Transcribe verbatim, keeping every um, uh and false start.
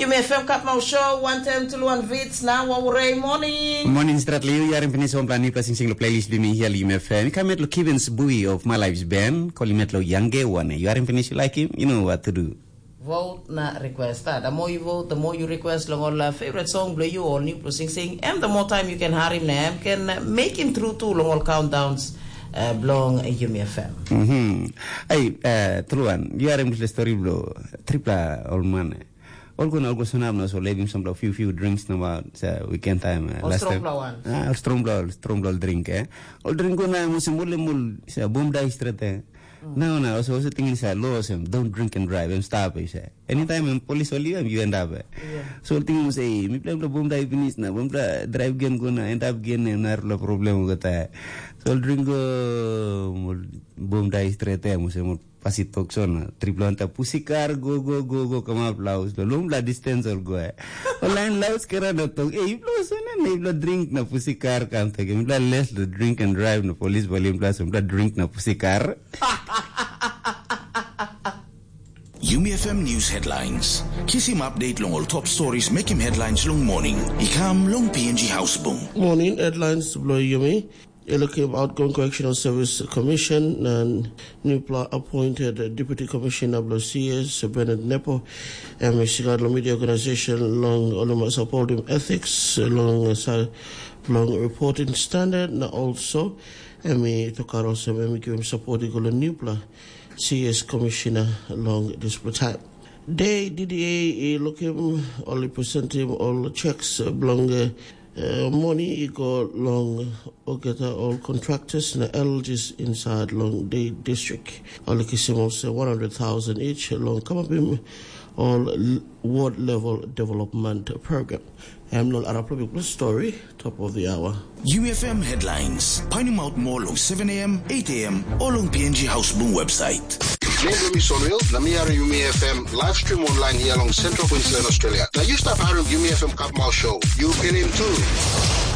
Yumi F M Kapmau Show, one time to one vits na wawuray morning. Morning Stratli, yarin pinis on plani pasing sing lo playlist bimi here Yumi F M. Kamet lo Kevin's Bui of My Life's Band, kolimet lo Yange one. Yarin pinis you like him, you know what to do. Vote na request. The more you vote, the more you request long all favorite song play you all new plus sing sing. And the more time you can hire him na can make him through two long all countdowns. Uh, belong Yumi F M. Mhm. Ay, uh, Truan, you are in the story blow tripla all man. All gonna all go sonam na so leaving some few few drinks na about sa weekend time uh, last time. Ah, strong blow, strong blow drink eh. All drink ko na mo sa mul mul sa boom die straight eh. No, no, also also tingin sa laws him don't drink and drive and stop eh. Anytime yung police only you end up eh. So tingin mo say, mi plan boom die finish na, boom drive game ko na end up again na narlo problem ko ta. So drink ko boom die straight eh mo sa mo pasitok sona triple anta pusikar go go go go come up laos long la distance or go eh. Online laos kera na to eh iblo sona na iblo drink na pusikar kam ta game la less the drink and drive na police volume plus um drink na pusikar. Yumi F M News Headlines. Kisim update long all top stories make him headlines long morning. Ikam long P N G House Boom. Morning headlines below Yumi. Elokim Outgoing Correctional Service Commission and NUPLA appointed Deputy Commissioner of C S Bernard Nepo and Michigan Media Organization long on supporting ethics long long reporting standard and also Emi Tokaro Emi give supporting NUPLA C S Commissioner long this time. They D D A looking only presenting all checks belong Uh, money go long ogeta all contractors na L Gs inside long day district all kisimos one hundred thousand each long come up in all ward level development program. I'm not a public story top of the hour. U F M Headlines. Finding out more on seven a m, eight a m or on P N G House Boom website. Name is Sonil, Namiara Yumi F M live stream online here along Central Queensland, Australia. Now you start hiring Yumi F M Kapmau Show. You've been in too.